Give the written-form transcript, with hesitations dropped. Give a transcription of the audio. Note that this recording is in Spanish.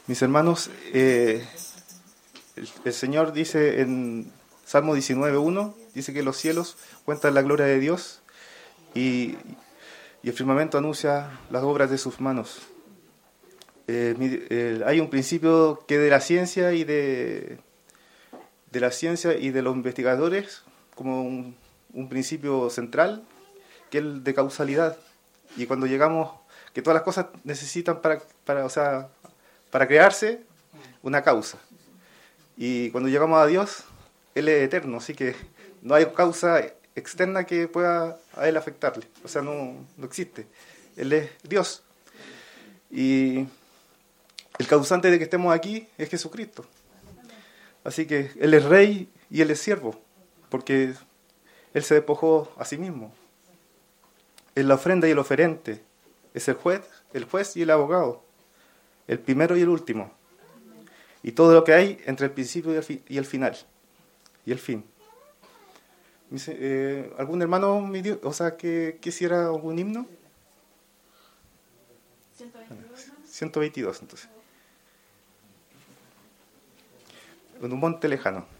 Mis hermanos, el Señor dice en Salmo 19:1, dice que los cielos cuentan la gloria de Dios y, y el firmamento anuncia las obras de sus manos. Hay un principio que de la ciencia y de la ciencia y de los investigadores como un principio central, que es el de causalidad. Y cuando llegamos, que todas las cosas necesitan para crearse una causa. Y cuando llegamos a Dios, Él es eterno, así que no hay causa externa que pueda a Él afectarle. O sea, no existe. Él es Dios. Y el causante de que estemos aquí es Jesucristo. Así que Él es rey y Él es siervo, porque Él se despojó a sí mismo. Es la ofrenda y el oferente. Es el juez y el abogado. El primero y el último. Y todo lo que hay entre el principio y el final. Y el fin. ¿Algún hermano que quisiera algún himno? 122, entonces. En un monte lejano.